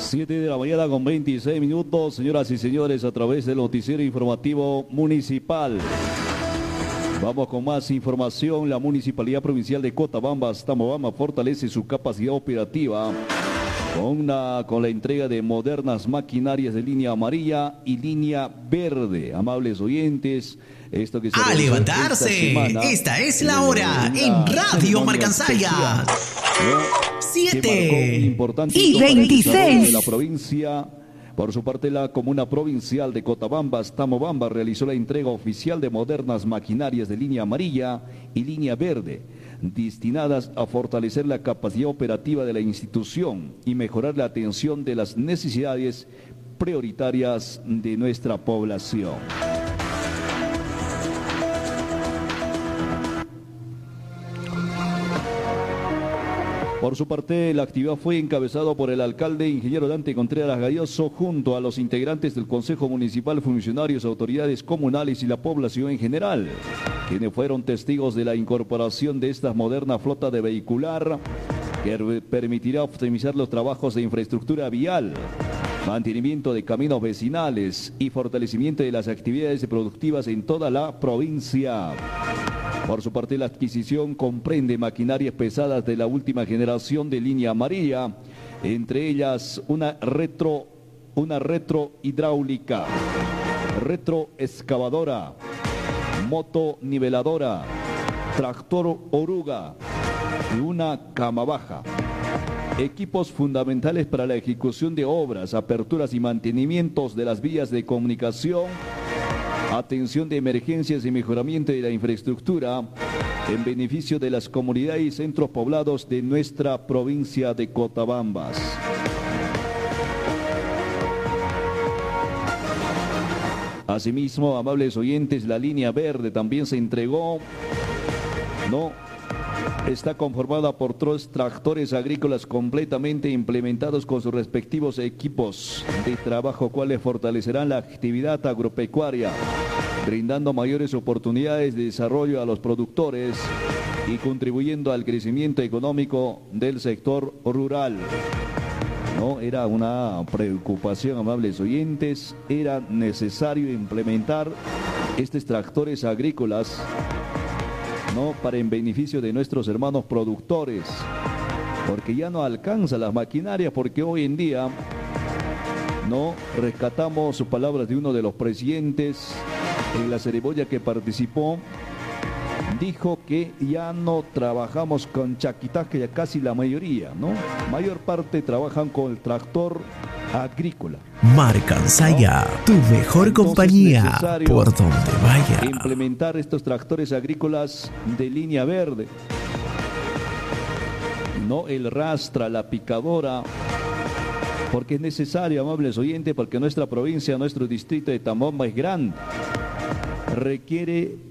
7 de la mañana con 26 minutos, señoras y señores, a través del noticiero informativo municipal. Vamos con más información. La Municipalidad Provincial de Cochabamba, Tamobamba, fortalece su capacidad operativa con la entrega de modernas maquinarias de línea amarilla y línea verde. Amables oyentes, esto que se a levantarse, esta es la hora en Radio Marcansaya. 7:26 de la provincia. Por su parte, la Comuna Provincial de Cochabamba, Tamobamba, realizó la entrega oficial de modernas maquinarias de línea amarilla y línea verde, destinadas a fortalecer la capacidad operativa de la institución y mejorar la atención de las necesidades prioritarias de nuestra población. Por su parte, la actividad fue encabezada por el alcalde, ingeniero Dante Contreras Galloso, junto a los integrantes del Consejo Municipal, funcionarios, autoridades comunales y la población en general, quienes fueron testigos de la incorporación de esta moderna flota de vehicular que permitirá optimizar los trabajos de infraestructura vial, mantenimiento de caminos vecinales y fortalecimiento de las actividades productivas en toda la provincia. Por su parte, la adquisición comprende maquinarias pesadas de la última generación de línea amarilla, entre ellas una retro hidráulica, retro excavadora, moto niveladora, tractor oruga y una cama baja. Equipos fundamentales para la ejecución de obras, aperturas y mantenimientos de las vías de comunicación, atención de emergencias y mejoramiento de la infraestructura en beneficio de las comunidades y centros poblados de nuestra provincia de Cochabamba. Asimismo, amables oyentes, la línea verde también se entregó, está conformada por 3 tractores agrícolas completamente implementados con sus respectivos equipos de trabajo, cuales fortalecerán la actividad agropecuaria, brindando mayores oportunidades de desarrollo a los productores y contribuyendo al crecimiento económico del sector rural. Era una preocupación, amables oyentes, era necesario implementar estos tractores agrícolas, para en beneficio de nuestros hermanos productores, porque ya no alcanza las maquinarias, porque hoy en día rescatamos sus palabras de uno de los presidentes en la ceremonia que participó. Dijo que ya no trabajamos con chaquitaje, ya casi la mayoría, mayor parte trabajan con el tractor agrícola. Marcansaya, tu mejor compañía por donde vaya. Implementar estos tractores agrícolas de línea verde, el rastra, la picadora, porque es necesario, amables oyentes, porque nuestra provincia, nuestro distrito de Tamobamba es grande, requiere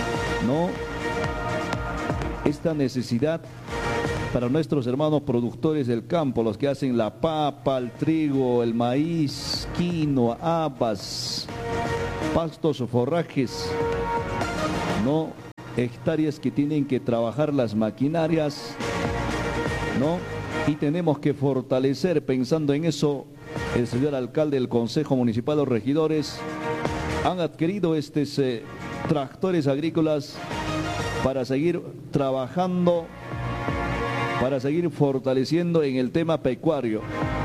esta necesidad para nuestros hermanos productores del campo, los que hacen la papa, el trigo, el maíz, quinoa, habas, pastos o forrajes, hectáreas que tienen que trabajar las maquinarias, y tenemos que fortalecer, pensando en eso, el señor alcalde, el Consejo Municipal, los regidores han adquirido estos tractores agrícolas para seguir trabajando, para seguir fortaleciendo en el tema pecuario,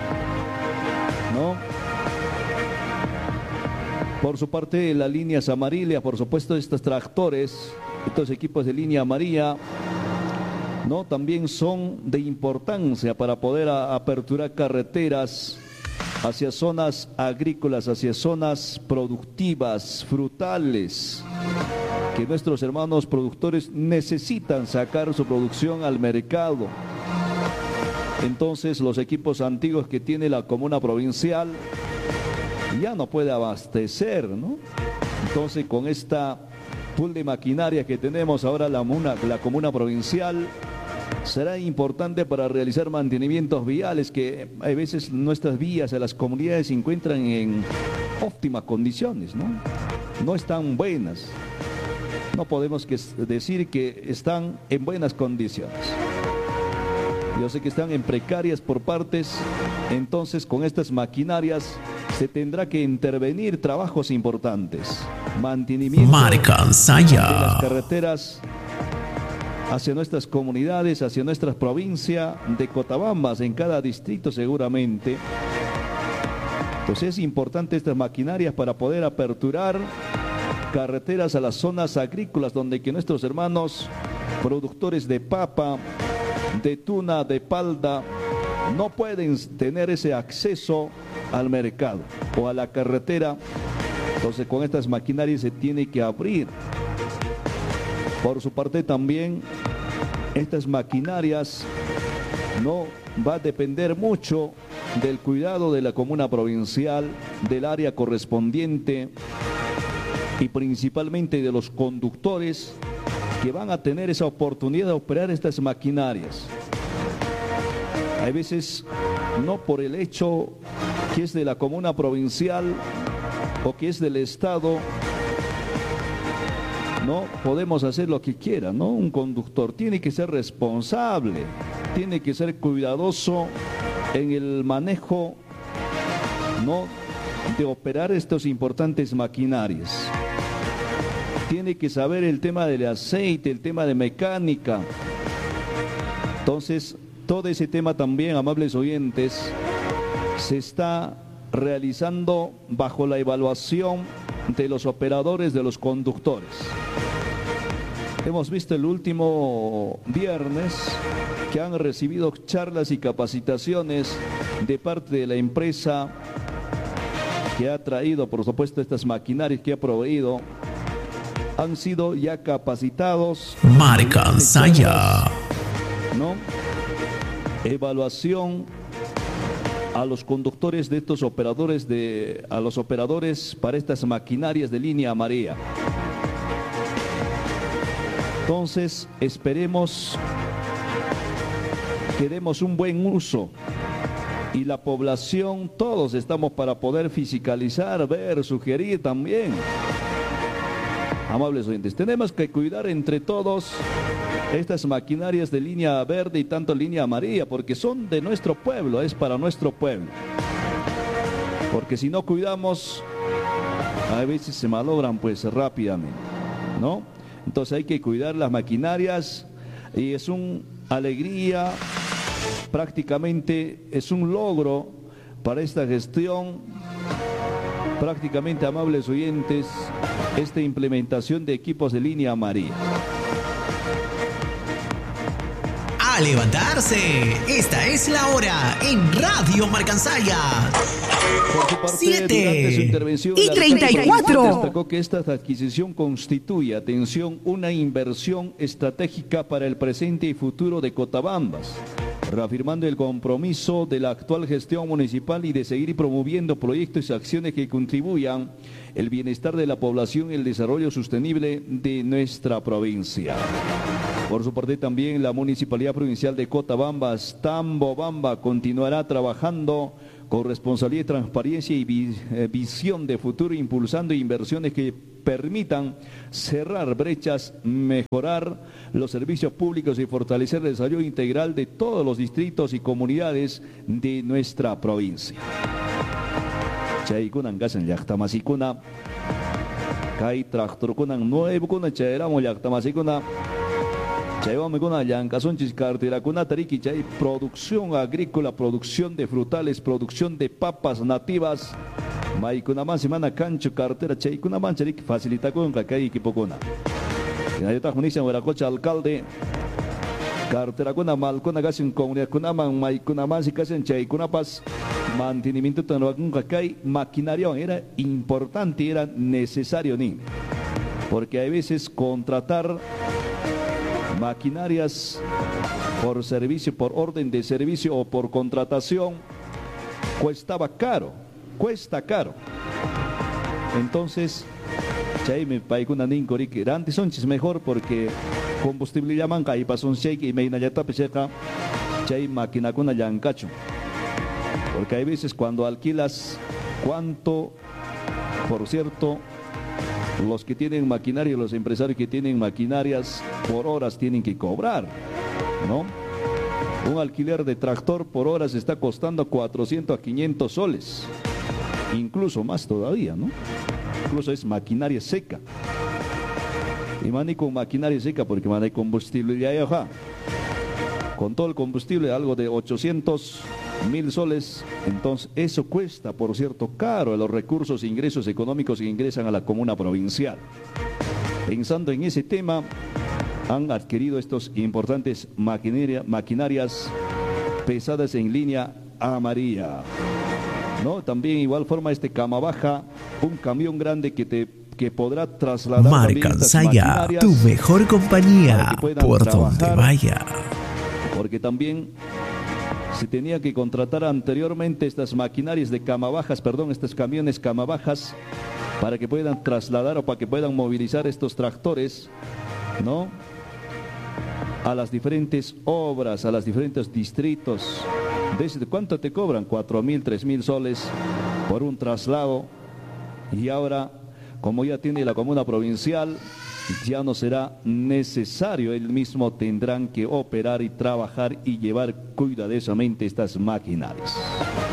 Por su parte, las líneas amarillas, por supuesto, estos tractores, estos equipos de línea amarilla, también son de importancia para poder aperturar carreteras hacia zonas agrícolas, hacia zonas productivas, frutales, que nuestros hermanos productores necesitan sacar su producción al mercado. Entonces, los equipos antiguos que tiene la comuna provincial ya no puede abastecer, Entonces, con esta pool de maquinaria que tenemos ahora, la comuna provincial será importante para realizar mantenimientos viales, que a veces nuestras vías a las comunidades se encuentran en óptimas condiciones, no están buenas. No podemos decir que están en buenas condiciones. Yo sé que están en precarias por partes, entonces con estas maquinarias se tendrá que intervenir trabajos importantes. Mantenimiento Marcansaya de las carreteras hacia nuestras comunidades, hacia nuestra provincia de Cotabambas, en cada distrito seguramente. Entonces es importante estas maquinarias para poder aperturar carreteras a las zonas agrícolas donde que nuestros hermanos productores de papa, de tuna, de palda, no pueden tener ese acceso al mercado o a la carretera. Entonces con estas maquinarias se tiene que abrir. Por su parte también estas maquinarias no va a depender mucho del cuidado de la comuna provincial, del área correspondiente y principalmente de los conductores que van a tener esa oportunidad de operar estas maquinarias. Hay veces, no por el hecho que es de la comuna provincial o que es del Estado, no podemos hacer lo que quiera, ¿no? Un conductor tiene que ser responsable, tiene que ser cuidadoso en el manejo, ¿no?, de operar estos importantes maquinarias. Tiene que saber el tema del aceite, el tema de mecánica. Entonces, todo ese tema también, amables oyentes, se está realizando bajo la evaluación de los operadores, de los conductores. Hemos visto el último viernes que han recibido charlas y capacitaciones de parte de la empresa que ha traído, por supuesto, estas maquinarias que ha proveído. Han sido ya capacitados. Marcansaya, ¿no? Evaluación a los conductores de estos operadores, a los operadores para estas maquinarias de línea amarilla. Entonces, esperemos que demos un buen uso y la población, todos estamos para poder fiscalizar, ver, sugerir también. Amables oyentes, tenemos que cuidar entre todos estas maquinarias de línea verde y tanto línea amarilla, porque son de nuestro pueblo, es para nuestro pueblo. Porque si no cuidamos, a veces se malogran pues rápidamente, ¿no? Entonces hay que cuidar las maquinarias y es una alegría, prácticamente es un logro para esta gestión. Prácticamente, amables oyentes, esta implementación de equipos de línea amarilla. A levantarse, esta es la hora en Radio Marcansaya. Por su parte, 7:34. Destacó que esta adquisición constituye, atención, una inversión estratégica para el presente y futuro de Cotabambas, reafirmando el compromiso de la actual gestión municipal y de seguir promoviendo proyectos y acciones que contribuyan el bienestar de la población y el desarrollo sostenible de nuestra provincia. Por su parte también la Municipalidad Provincial de Cotabambas, Tambobamba, continuará trabajando con responsabilidad, transparencia y visión de futuro, impulsando inversiones que permitan cerrar brechas, mejorar los servicios públicos y fortalecer el desarrollo integral de todos los distritos y comunidades de nuestra provincia. Chaykunan gasan llaqtamasikuna, kay tractorkunan nuevokuna chayramo llaqtamasikuna. Chaywamikuna llank'asunchis carterakunata riki chay producción agrícola, producción de frutales, producción de papas nativas. Maykunaman semana cancho cartera chaykunaman charik facilitakuna kay equipokuna. Inayata junishan Huaracocha alcalde carterakuna malkuna gasin comunidadkunaman maykunaman si kasen chaykunapas mantenimiento tanwakuna kay maquinaria era importante, era necesario ni, porque hay veces contratar maquinarias por servicio, por orden de servicio o por contratación, cuesta caro. Entonces, chayme paikuna ninkorik, antes son mejor porque combustible llaman kai pason shake y meina yata peseka, chay máquina kuna yancacho. Porque hay veces cuando alquilas, cuánto, por cierto, los que tienen maquinaria, los empresarios que tienen maquinarias por horas tienen que cobrar, ¿no? Un alquiler de tractor por hora se está costando 400 a 500 soles. Incluso más todavía, ¿no? Incluso es maquinaria seca. Y maní con maquinaria seca porque maní combustible ya ajá. Con todo el combustible algo de 800.000 soles. Entonces eso cuesta, por cierto, caro los recursos e ingresos económicos que ingresan a la comuna provincial. Pensando en ese tema, han adquirido estos importantes maquinarias pesadas en línea amarilla, ¿no? También igual forma cama baja, un camión grande que podrá trasladar Marcansaya, tu mejor compañía por donde vaya. Porque también se tenía que contratar anteriormente estas maquinarias de cama bajas, estos camiones cama bajas, para que puedan trasladar o para que puedan movilizar estos tractores, ¿no? A las diferentes obras, a los diferentes distritos. ¿Desde cuánto te cobran? 4.000, 3.000 soles por un traslado. Y ahora, como ya tiene la comuna provincial, ya no será necesario, él mismo tendrán que operar y trabajar y llevar cuidadosamente estas maquinarias.